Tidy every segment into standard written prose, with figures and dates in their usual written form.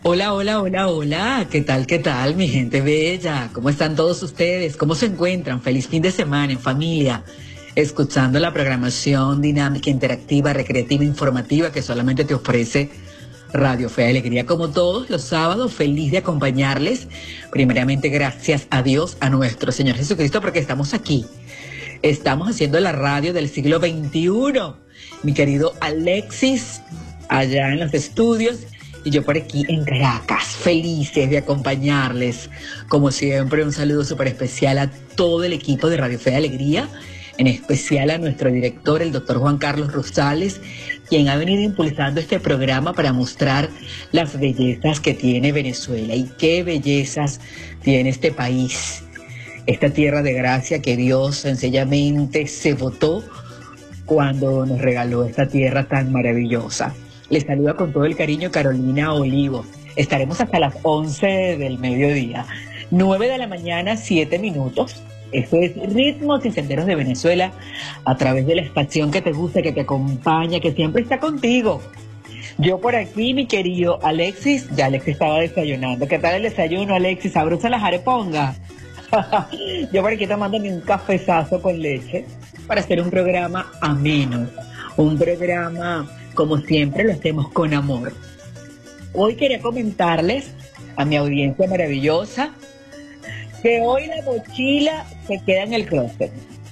Hola, hola, hola, hola. Qué tal, mi gente bella? ¿Cómo están todos ustedes? ¿Cómo se encuentran? Feliz fin de semana en familia, escuchando la programación dinámica, interactiva, recreativa, informativa que solamente te ofrece Radio Fe y Alegría. Como todos los sábados, feliz de acompañarles. Primeramente, gracias a Dios, a nuestro Señor Jesucristo, porque estamos aquí. Estamos haciendo la radio del siglo XXI. Mi querido Alexis, allá en los estudios, y yo por aquí en Caracas, felices de acompañarles. Como siempre, un saludo súper especial a todo el equipo de Radio Fe y Alegría, en especial a nuestro director, el doctor Juan Carlos Rosales, quien ha venido impulsando este programa para mostrar las bellezas que tiene Venezuela y qué bellezas tiene este país, esta tierra de gracia que Dios sencillamente se botó cuando nos regaló esta tierra tan maravillosa. Les saluda con todo el cariño Carolina Olivo. Estaremos hasta las 11 del mediodía. 9 de la mañana, 7 minutos. Esto es Ritmos y Senderos de Venezuela, a través de la estación que te gusta, que te acompaña, que siempre está contigo. Yo por aquí, mi querido Alexis, ya Alexis estaba desayunando. ¿Qué tal el desayuno, Alexis? ¿Sabrosa las arepongas? Yo por aquí tomándome un cafezazo con leche para hacer un programa ameno, un programa como siempre lo hacemos con amor. Hoy quería comentarles a mi audiencia maravillosa que hoy la mochila se queda en el closet.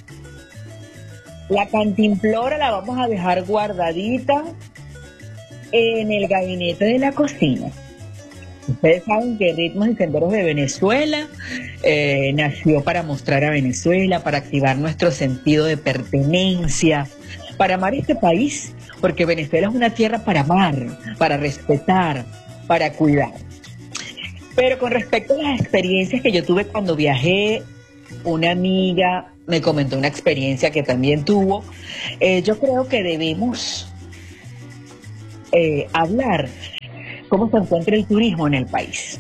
La cantimplora la vamos a dejar guardadita en el gabinete de la cocina. Ustedes saben que Ritmos y Senderos de Venezuela nació para mostrar a Venezuela, para activar nuestro sentido de pertenencia, para amar este país, porque Venezuela es una tierra para amar, para respetar, para cuidar. Pero con respecto a las experiencias que yo tuve cuando viajé, una amiga me comentó una experiencia que también tuvo. Yo creo que debemos hablar cómo se encuentra el turismo en el país.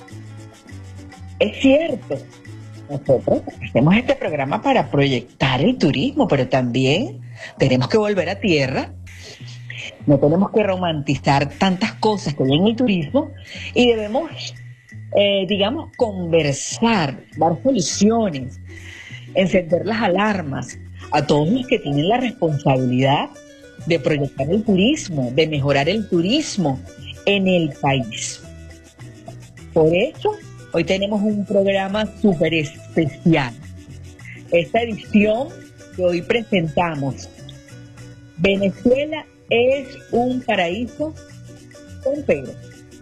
Es cierto, nosotros hacemos este programa para proyectar el turismo, pero también tenemos que volver a tierra. No tenemos que romantizar tantas cosas que hay en el turismo y debemos, digamos, conversar, dar soluciones, encender las alarmas a todos los que tienen la responsabilidad de proyectar el turismo, de mejorar el turismo en el país. Por eso, hoy tenemos un programa súper especial. Esta edición que hoy presentamos, Venezuela es un paraíso con Pedro.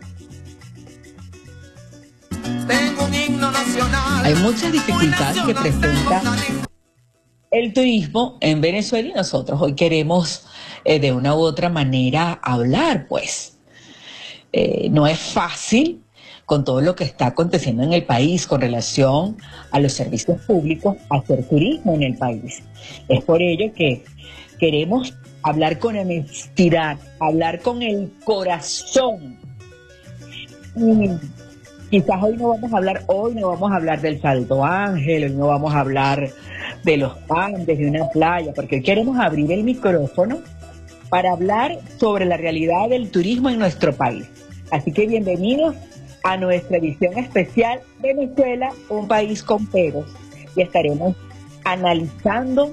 Tengo un himno nacional. Hay muchas dificultades que presenta el turismo en Venezuela y nosotros hoy queremos de una u otra manera hablar, pues. No es fácil con todo lo que está aconteciendo en el país con relación a los servicios públicos, hacer turismo en el país. Es por ello que queremos hablar con honestidad, hablar con el corazón. Y quizás hoy no vamos a hablar del Salto Ángel, hoy no vamos a hablar de los Andes, de una playa, porque hoy queremos abrir el micrófono para hablar sobre la realidad del turismo en nuestro país. Así que bienvenidos a nuestra edición especial Venezuela, un país con peros, y estaremos analizando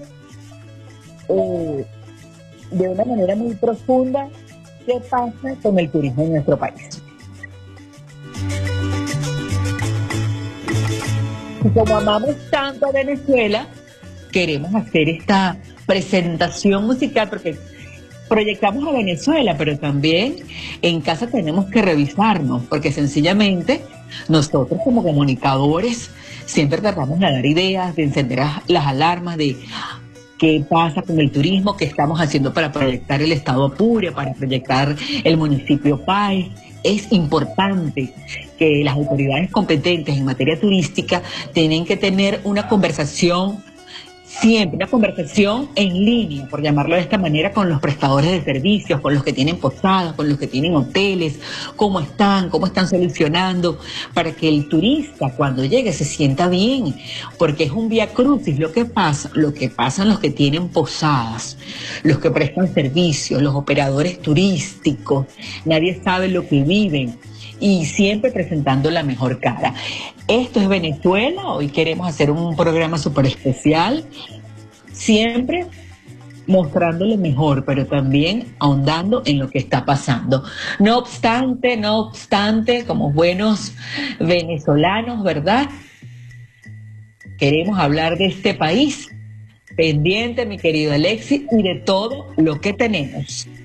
de una manera muy profunda qué pasa con el turismo en nuestro país. Y como amamos tanto a Venezuela, queremos hacer esta presentación musical porque proyectamos a Venezuela, pero también en casa tenemos que revisarnos, porque sencillamente nosotros como comunicadores siempre tratamos de dar ideas, de encender las alarmas de qué pasa con el turismo, qué estamos haciendo para proyectar el estado Apure, para proyectar el municipio Páez. Es importante que las autoridades competentes en materia turística tienen que tener una conversación siempre, una conversación en línea, por llamarlo de esta manera, con los prestadores de servicios, con los que tienen posadas, con los que tienen hoteles, cómo están solucionando, para que el turista cuando llegue se sienta bien, porque es un vía crucis lo que pasa en los que tienen posadas, los que prestan servicios, los operadores turísticos, nadie sabe lo que viven y siempre presentando la mejor cara. Esto es Venezuela, hoy queremos hacer un programa súper especial, siempre mostrando lo mejor, pero también ahondando en lo que está pasando. No obstante, como buenos venezolanos, ¿verdad? Queremos hablar de este país, pendiente, mi querido Alexis, y de todo lo que tenemos.